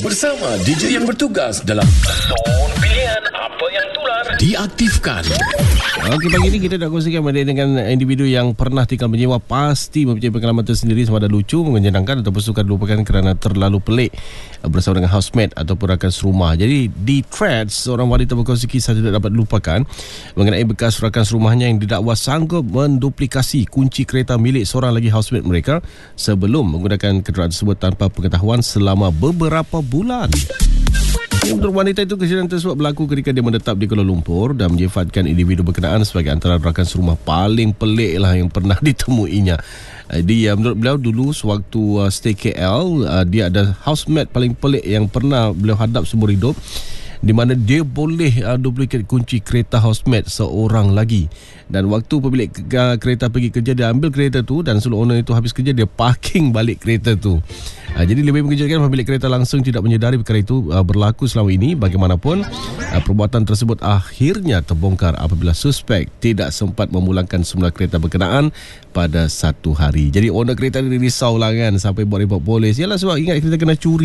bersama DJ yang bertugas dalam Zon Pilihan Apa Yang Tular diaktifkan. Okey, pagi ini kita nak kongsikan dengan individu yang pernah tinggal menyewa. Pasti mempunyai pengalaman tersendiri sama ada lucu, menyenangkan ataupun sukar dilupakan kerana terlalu pelik bersama dengan housemate ataupun rakan serumah. Jadi di Threads, seorang wanita berkongsi kisah tidak dapat dilupakan mengenai bekas rakan serumahnya yang didakwa sanggup menduplikasi kunci kereta milik seorang lagi housemate mereka sebelum menggunakan kenderaan tersebut tanpa pengetahuan selama beberapa bulan. Untuk wanita itu, kejadian tersebut berlaku ketika dia menetap di Kuala Lumpur dan menyifatkan individu berkenaan sebagai antara rakan serumah paling pelik lah yang pernah ditemuinya. Menurut beliau dulu sewaktu stay KL, dia ada housemate paling pelik yang pernah beliau hadap seumur hidup, di mana dia boleh duplicate kunci kereta housemate seorang lagi. Dan waktu pemilik kereta pergi kerja, dia ambil kereta tu, dan sebelum owner itu habis kerja, dia parking balik kereta tu. Jadi lebih mengejutkan, pemilik kereta langsung tidak menyedari perkara itu berlaku selama ini. Bagaimanapun, perbuatan tersebut akhirnya terbongkar apabila suspek tidak sempat memulangkan semula kereta berkenaan pada satu hari. Jadi owner kereta ni risau lah kan, sampai buat report polis. Yalah, sebab ingat kereta kena curi.